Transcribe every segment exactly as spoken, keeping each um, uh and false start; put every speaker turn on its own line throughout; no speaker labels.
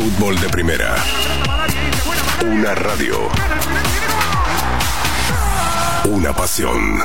Fútbol de Primera. Una radio. Una pasión.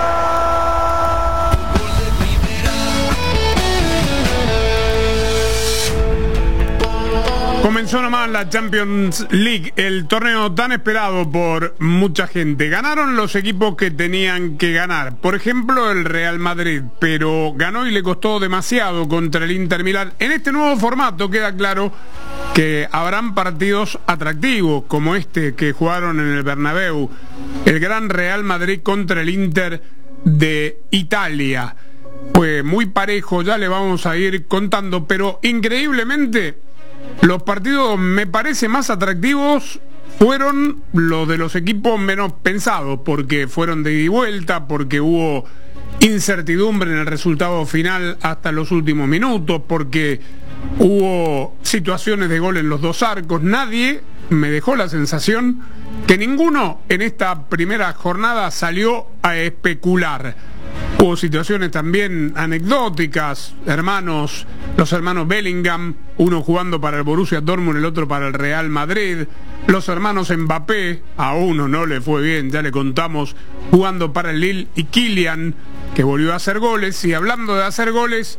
Comenzó nomás la Champions League, el torneo tan esperado por mucha gente. Ganaron los equipos que tenían que ganar. Por ejemplo, el Real Madrid, pero ganó y le costó demasiado contra el Inter Milán. En este nuevo formato queda claro que habrán partidos atractivos, como este que jugaron en el Bernabéu. El gran Real Madrid contra el Inter de Italia. Pues muy parejo, ya le vamos a ir contando, pero increíblemente los partidos, me parece, más atractivos fueron los de los equipos menos pensados, porque fueron de ida y vuelta, porque hubo incertidumbre en el resultado final hasta los últimos minutos, porque hubo situaciones de gol en los dos arcos. Nadie me dejó la sensación que ninguno en esta primera jornada salió a especular. Hubo situaciones también anecdóticas, hermanos, los hermanos Bellingham, uno jugando para el Borussia Dortmund, el otro para el Real Madrid, los hermanos Mbappé, a uno no le fue bien, ya le contamos, jugando para el Lille, y Kylian, que volvió a hacer goles, y hablando de hacer goles,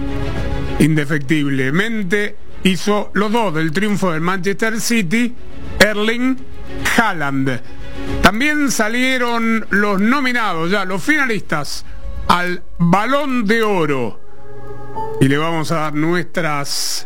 indefectiblemente hizo los dos del triunfo del Manchester City, Erling Haaland. También salieron los nominados, ya los finalistas al Balón de Oro, y le vamos a dar nuestras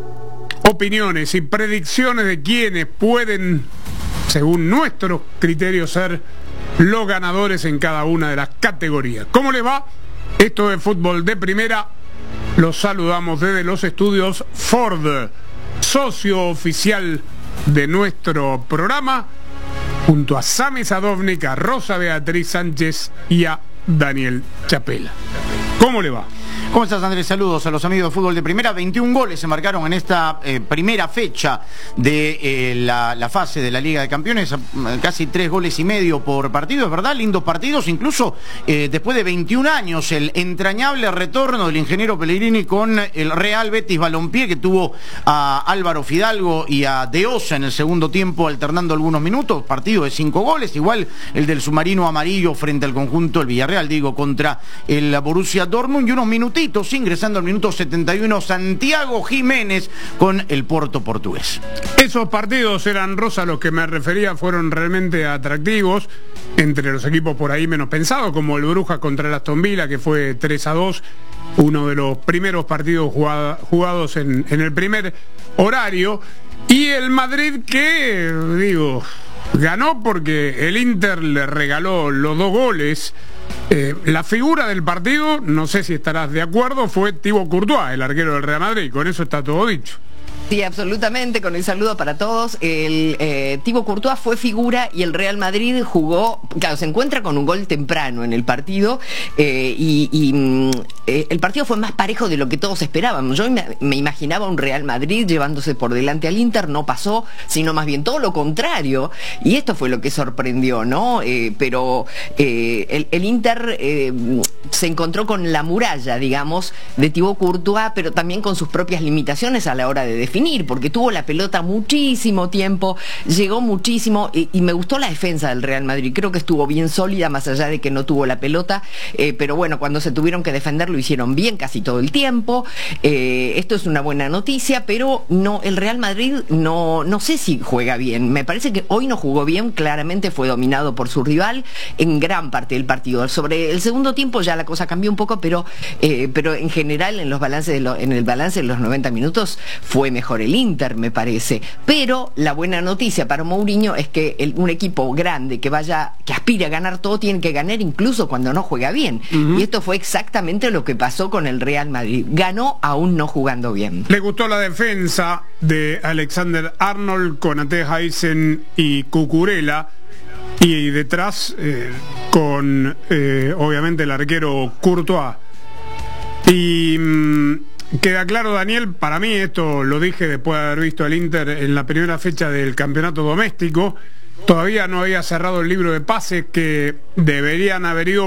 opiniones y predicciones de quienes pueden, según nuestros criterios, ser los ganadores en cada una de las categorías. ¿Cómo les va? Esto es Fútbol de Primera. Los saludamos desde los estudios Ford, socio oficial de nuestro programa, junto a Sami Sadovnik, a Rosa Beatriz Sánchez y a Daniel Chapela. ¿Cómo le va?
¿Cómo estás, Andrés? Saludos a los amigos de Fútbol de Primera. veintiún goles se marcaron en esta eh, primera fecha de eh, la, la fase de la Liga de Campeones, casi tres goles y medio por partido, es verdad, lindos partidos, incluso eh, después de veintiún años, el entrañable retorno del ingeniero Pellegrini con el Real Betis Balompié, que tuvo a Álvaro Fidalgo y a De Osa en el segundo tiempo, alternando algunos minutos, partido de cinco goles, igual el del submarino amarillo frente al conjunto, el Villarreal, digo, contra el Borussia Dortmund, y unos minutitos ingresando al minuto setenta y uno Santiago Jiménez con el Porto portugués.
Esos partidos eran, Rosa, los que me refería, fueron realmente atractivos, entre los equipos por ahí menos pensados, como el Brujas contra el Aston Villa, que fue tres a dos, uno de los primeros partidos jugada, jugados en, en el primer horario, y el Madrid que, digo, ganó porque el Inter le regaló los dos goles. Eh, la figura del partido, no sé si estarás de acuerdo, fue Thibaut Courtois, el arquero del Real Madrid. Con eso está todo dicho.
Sí, absolutamente, con el saludo para todos. El eh, Thibaut Courtois fue figura y el Real Madrid jugó, claro, se encuentra con un gol temprano en el partido, eh, y, y eh, el partido fue más parejo de lo que todos esperábamos. Yo me, me imaginaba un Real Madrid llevándose por delante al Inter, no pasó, sino más bien todo lo contrario, y esto fue lo que sorprendió, ¿no? Eh, pero eh, el, el Inter eh, se encontró con la muralla, digamos, de Thibaut Courtois, pero también con sus propias limitaciones a la hora de definir, porque tuvo la pelota muchísimo tiempo, llegó muchísimo, y, y me gustó la defensa del Real Madrid. Creo que estuvo bien sólida, más allá de que no tuvo la pelota, eh, pero bueno, cuando se tuvieron que defender lo hicieron bien casi todo el tiempo. Eh, esto es una buena noticia, pero no, el Real Madrid no, no sé si juega bien. Me parece que hoy no jugó bien, claramente fue dominado por su rival en gran parte del partido. Sobre el segundo tiempo ya la cosa cambió un poco, pero, eh, pero en general en los balances de lo, en el balance de los noventa minutos fue mejor el Inter, me parece. Pero la buena noticia para Mourinho es que el, un equipo grande que vaya, que aspire a ganar todo, tiene que ganar incluso cuando no juega bien. Uh-huh. Y esto fue exactamente lo que pasó con el Real Madrid. Ganó aún no jugando bien.
Le gustó la defensa de Alexander Arnold con Ate Heisen y Cucurella, y detrás eh, con eh, obviamente el arquero Courtois. Y mmm, queda claro, Daniel, para mí, esto lo dije después de haber visto al Inter en la primera fecha del campeonato doméstico, todavía no había cerrado el libro de pases que deberían haber ido